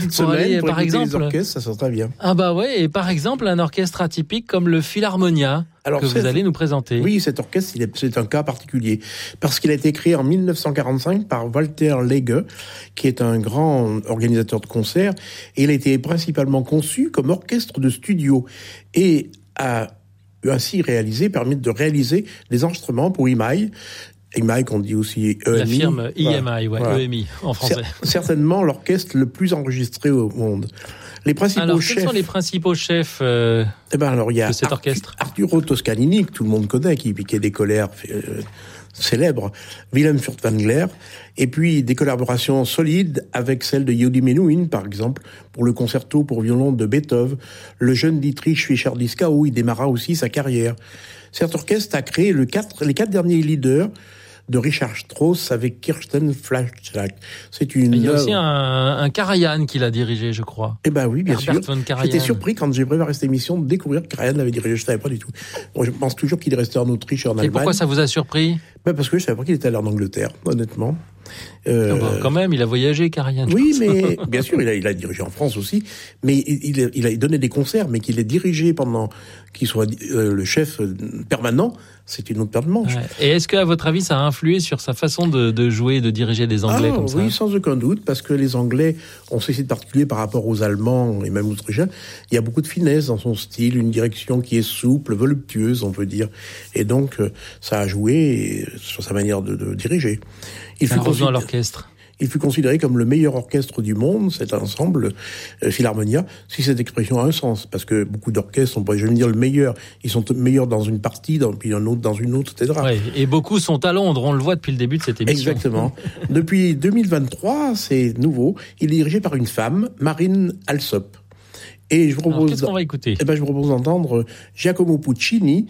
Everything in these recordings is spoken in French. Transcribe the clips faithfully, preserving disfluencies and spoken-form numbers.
pour semaine aller, pour par exemple, les orchestres, ça sera très bien. Ah bah ouais, et par exemple un orchestre atypique comme le Philharmonia. Alors, que vous allez nous présenter. Oui, cet orchestre, il est, c'est un cas particulier. Parce qu'il a été créé en dix-neuf cent quarante-cinq par Walter Lege, qui est un grand organisateur de concerts. Et il a été principalement conçu comme orchestre de studio. Et a ainsi réalisé, permis de réaliser des enregistrements pour E M I. E M I, qu'on dit aussi E M I. La firme E M I, ouais, voilà. E M I, en français. Certainement l'orchestre le plus enregistré au monde. Les principaux alors, chefs. quels sont les principaux chefs euh, eh ben, alors, il y a de cet Artu- orchestre Arturo Toscanini, que tout le monde connaît, qui, qui est des colères euh, célèbres, Willem Furtwängler, et puis des collaborations solides avec celles de Yehudi Menuhin, par exemple, pour le concerto pour violon de Beethoven, le jeune Dietrich Fischer-Dieskau, où il démarra aussi sa carrière. Cet orchestre a créé le quatre, les quatre derniers leaders de Richard Strauss avec Kirsten Flagstad. C'est une. Il y a aussi un, un Karajan qui l'a dirigé, je crois. Eh ben oui, bien Herbert sûr. von Karajan. J'étais surpris quand j'ai préparé cette émission de découvrir que Karajan l'avait dirigé. Je savais pas du tout. Bon, je pense toujours qu'il est resté en Autriche et en Allemagne. Et pourquoi ça vous a surpris ? Ben parce que je savais pas qu'il était allé en Angleterre, honnêtement. Euh... Ah bah, quand même, il a voyagé, Karajan. Oui, mais bien sûr, il a, il a dirigé en France aussi, mais il, il, il a donné des concerts, mais qu'il ait dirigé pendant qu'il soit euh, le chef permanent, c'est une autre paire de manches. Ouais. Et est-ce que, à votre avis, ça a influé sur sa façon de, de jouer, de diriger des Anglais ah, comme ça ? Oui, sans aucun doute, parce que les Anglais ont ceci de particulier par rapport aux Allemands et même aux Autrichiens. Il y a beaucoup de finesse dans son style, une direction qui est souple, voluptueuse, on peut dire, et donc ça a joué sur sa manière de, de diriger. Il fut considéré à l'orchestre. Il fut considéré comme le meilleur orchestre du monde, cet ensemble euh, Philharmonia, si cette expression a un sens, parce que beaucoup d'orchestres, on pourrait jamais dire le meilleur, ils sont meilleurs dans une partie, dans, puis un autre dans une autre, et cetera. Ouais, et beaucoup sont à Londres, on le voit depuis le début de cette émission. Exactement. Depuis deux mille vingt-trois, c'est nouveau, il est dirigé par une femme, Marine Alsop. Et je vous propose. Alors, qu'est-ce qu'on va écouter ? Eh ben, je vous propose d'entendre Giacomo Puccini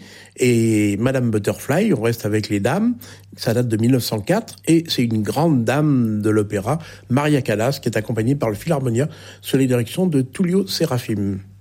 et Madame Butterfly. On reste avec les dames. Ça date de dix-neuf cent quatre et c'est une grande dame de l'opéra, Maria Callas, qui est accompagnée par le Philharmonia sous la direction de Tullio Serafim.